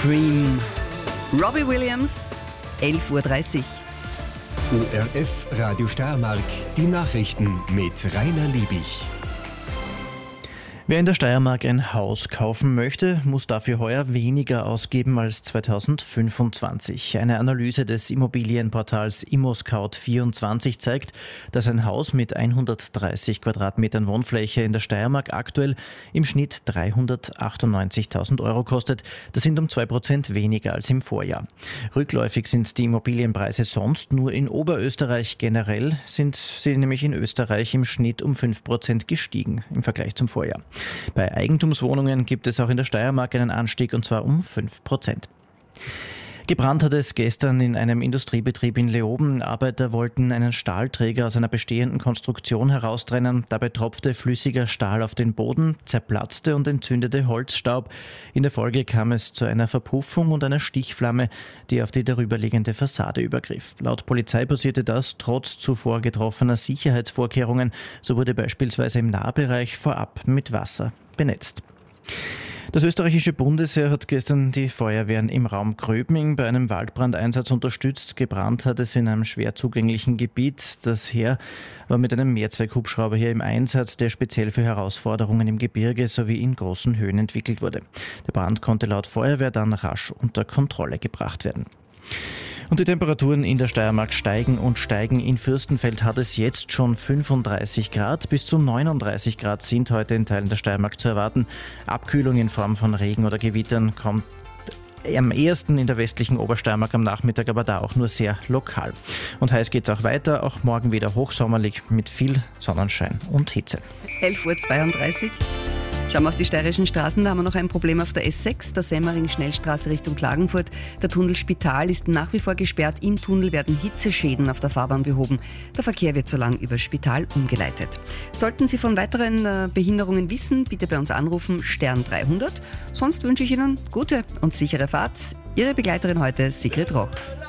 Dream. Robbie Williams, 11:30 Uhr. ORF Radio Steiermark, die Nachrichten mit Rainer Liebig. Wer in der Steiermark ein Haus kaufen möchte, muss dafür heuer weniger ausgeben als 2025. Eine Analyse des Immobilienportals ImmoScout24 zeigt, dass ein Haus mit 130 Quadratmetern Wohnfläche in der Steiermark aktuell im Schnitt 398.000 Euro kostet. Das sind um 2% weniger als im Vorjahr. Rückläufig sind die Immobilienpreise sonst nur in Oberösterreich. Generell sind sie nämlich in Österreich im Schnitt um 5% gestiegen im Vergleich zum Vorjahr. Bei Eigentumswohnungen gibt es auch in der Steiermark einen Anstieg, und zwar um 5%. Gebrannt hat es gestern in einem Industriebetrieb in Leoben. Arbeiter wollten einen Stahlträger aus einer bestehenden Konstruktion heraustrennen. Dabei tropfte flüssiger Stahl auf den Boden, zerplatzte und entzündete Holzstaub. In der Folge kam es zu einer Verpuffung und einer Stichflamme, die auf die darüberliegende Fassade übergriff. Laut Polizei passierte das trotz zuvor getroffener Sicherheitsvorkehrungen. So wurde beispielsweise im Nahbereich vorab mit Wasser benetzt. Das österreichische Bundesheer hat gestern die Feuerwehren im Raum Gröbming bei einem Waldbrandeinsatz unterstützt. Gebrannt hat es in einem schwer zugänglichen Gebiet. Das Heer war mit einem Mehrzweckhubschrauber hier im Einsatz, der speziell für Herausforderungen im Gebirge sowie in großen Höhen entwickelt wurde. Der Brand konnte laut Feuerwehr dann rasch unter Kontrolle gebracht werden. Und die Temperaturen in der Steiermark steigen und steigen. In Fürstenfeld hat es jetzt schon 35 Grad. Bis zu 39 Grad sind heute in Teilen der Steiermark zu erwarten. Abkühlung in Form von Regen oder Gewittern kommt am ehesten in der westlichen Obersteiermark am Nachmittag, aber da auch nur sehr lokal. Und heiß geht es auch weiter, auch morgen wieder hochsommerlich mit viel Sonnenschein und Hitze. 11:32 Uhr. Schauen wir auf die steirischen Straßen, da haben wir noch ein Problem auf der S6, der Semmering-Schnellstraße Richtung Klagenfurt. Der Tunnel Spital ist nach wie vor gesperrt. Im Tunnel werden Hitzeschäden auf der Fahrbahn behoben. Der Verkehr wird so lang über Spital umgeleitet. Sollten Sie von weiteren Behinderungen wissen, bitte bei uns anrufen, Stern 300. Sonst wünsche ich Ihnen gute und sichere Fahrt. Ihre Begleiterin heute, Sigrid Roch.